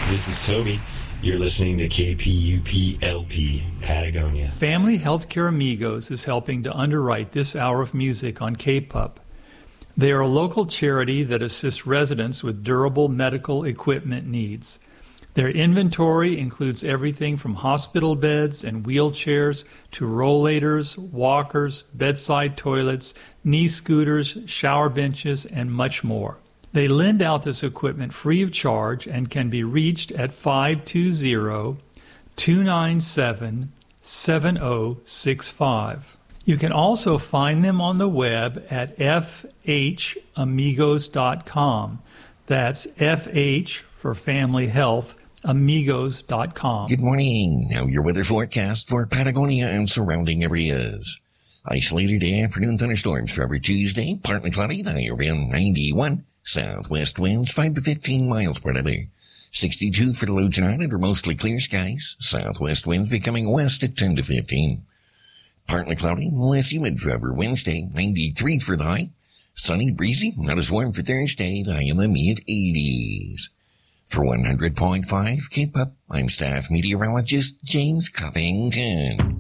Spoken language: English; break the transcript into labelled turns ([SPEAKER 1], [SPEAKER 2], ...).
[SPEAKER 1] This is Toby. You're listening to KPUP-LP, Patagonia.
[SPEAKER 2] Family Healthcare Amigos is helping to underwrite this hour of music on KPUP. They are a local charity that assists residents with durable medical equipment needs. Their inventory includes everything from hospital beds and wheelchairs to rollators, walkers, bedside toilets, knee scooters, shower benches, and much more. They lend out this equipment free of charge and can be reached at 520-297-7065. You can also find them on the web at fhamigos.com. That's FH for Family Health, amigos.com.
[SPEAKER 3] Good morning. Now your weather forecast for Patagonia and surrounding areas. Isolated afternoon thunderstorms for every Tuesday. Partly cloudy, the high around 91. Southwest winds 5 to 15 miles per hour. 62 for the low tonight under mostly clear skies. Southwest winds becoming west at 10 to 15. Partly cloudy, less humid for every Wednesday. 93 for the high. Sunny, breezy, not as warm for Thursday. The high in the mid-80s. For 100.5 KPUP, I'm staff meteorologist James Covington.